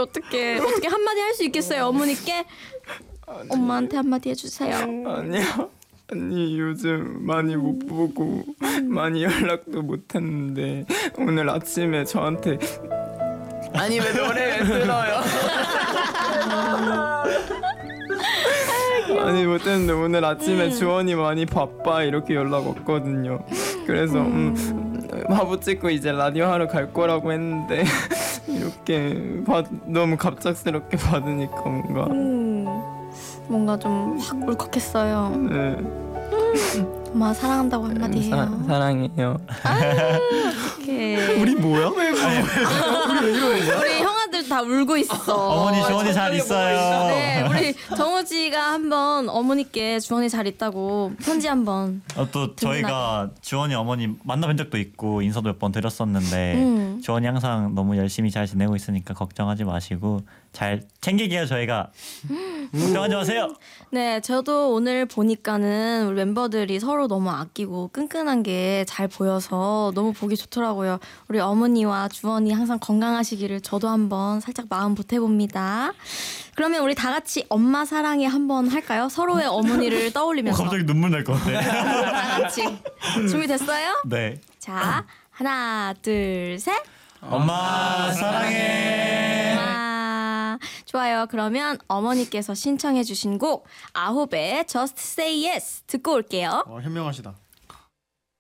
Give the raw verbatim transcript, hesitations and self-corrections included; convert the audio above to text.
어떻게 어떻게 한마디 할 수 있겠어요 어머니께? 아니, 엄마한테 한마디 해주세요. 아니요. 아니 요즘 많이 못 보고 많이 연락도 못 했는데 오늘 아침에 저한테 아니 왜 노래 왜 들어요? 아니 못했는데 오늘 아침에 음. 주원이 많이 바빠 이렇게 연락 왔거든요. 그래서 음. 음, 화보 찍고 이제 라디오 하러 갈 거라고 했는데 이렇게 받, 너무 갑작스럽게 받으니까 뭔가 음, 뭔가 좀 확 울컥했어요. 네. 음, 엄마 사랑한다고 한마디 해요. 사, 사랑해요. 아, 어떡해. 우리 뭐야? 왜 뭐야? 우리 왜 이러는 거야? 우리 형아들 다 울고 있어. 어머니 주원이 잘 있어요. 네, 우리 정우지가 한번 어머니께 주원이 잘 있다고 편지 한번. 어, 또 저희가 주원이 어머니 만나뵌 적도 있고 인사도 몇 번 드렸었는데 음. 주원이 항상 너무 열심히 잘 지내고 있으니까 걱정하지 마시고 잘 챙기게요 저희가. 걱정하지 마세요. 네, 저도 오늘 보니까는 우리 멤버들이 서로 너무 아끼고 끈끈한 게 잘 보여서 너무 보기 좋더라고요. 우리 어머니와 주원이 항상 건강하시기를 저도 한번 살짝 마음 보태봅니다. 그러면 우리 다 같이 엄마 사랑해 한번 할까요? 서로의 어머니를 떠올리면서. 어, 갑자기 눈물 날 것 같아. 다 같이. 준비됐어요? 네. 자, 하나, 둘, 셋. 엄마 사랑해. 아, 좋아요. 그러면 어머니께서 신청해 주신 곡 아홉의 Just Say Yes 듣고 올게요. 어, 현명하시다.